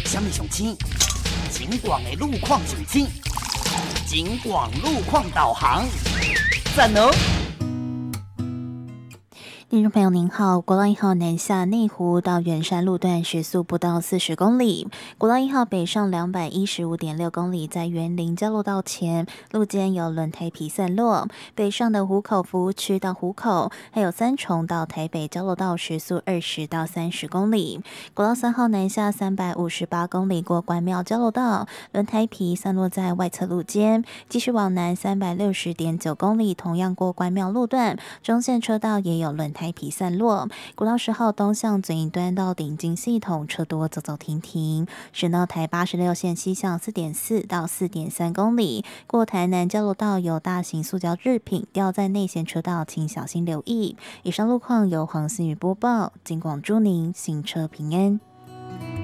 什么上青？景广的路况上青，景广路况导航，赞哦！ 听众朋友您好，国道1号南下内湖到圆山路段时速不到40公里，国道1号北上215.6公里，在园林交流道前路肩有轮胎皮散落，北上的湖口服务区到湖口，还有三重到台北交流道时速20到30公里，国道3号南下358公里过关庙交流道，轮胎皮散落在外侧路肩，继续往南360.9公里，同样过关庙路段，中线车道也有轮胎皮散落，国道10号东向嘴营端到顶金系统车多走走停停，省道台86线西向4.4到4.3公里，过台南交流道有大型塑胶制品掉在内线车道，请小心留意。以上路况由黄思雨播报，警广祝您行车平安。